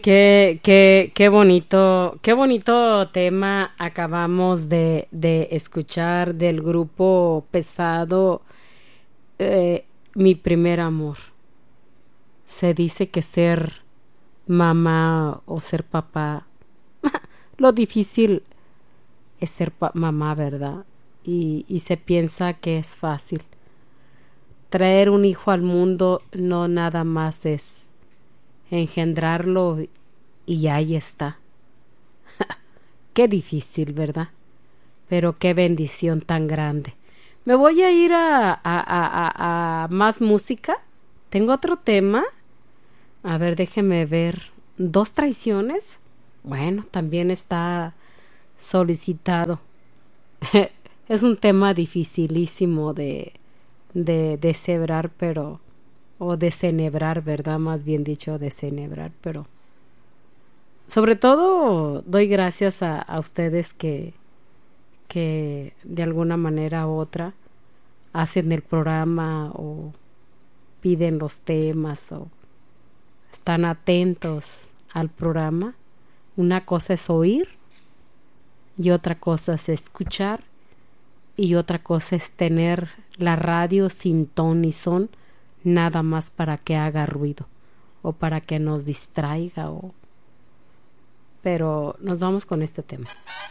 qué bonito tema acabamos de escuchar del grupo Pesado, Mi primer amor. Se dice que ser mamá o ser papá, lo difícil es ser mamá, ¿verdad? Y se piensa que es fácil. Traer un hijo al mundo no nada más es engendrarlo y ahí está. Qué difícil, ¿verdad? Pero qué bendición tan grande. Me voy a ir a más música. Tengo otro tema. A ver, déjeme ver. ¿Dos traiciones? Bueno, también está solicitado. Es un tema dificilísimo de deshebrar, pero o desenhebrar, ¿verdad? Más bien dicho, desenhebrar, pero sobre todo doy gracias a ustedes que de alguna manera u otra hacen el programa o piden los temas o están atentos al programa. Una cosa es oír y otra cosa es escuchar y otra cosa es tener la radio sin ton ni son, nada más para que haga ruido o para que nos distraiga o... Pero nos vamos con este tema.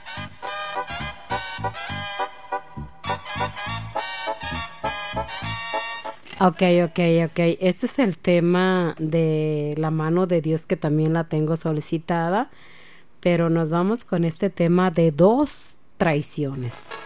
Ok. Este es el tema de la mano de Dios, que también la tengo solicitada, pero nos vamos con este tema de dos traiciones.